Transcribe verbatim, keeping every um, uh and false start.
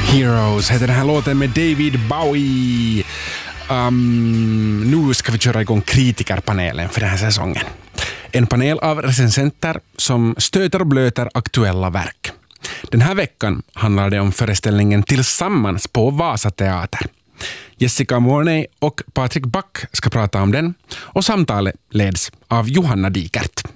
Heroes heter den här låten med David Bowie. Um, nu ska vi köra igång kritikerpanelen för den här säsongen. En panel av recensenter som stöter och blöter aktuella verk. Den här veckan handlar det om föreställningen Tillsammans på Vasa Teater. Jessica Morney och Patrik Back ska prata om den och samtalet leds av Johanna Dikert.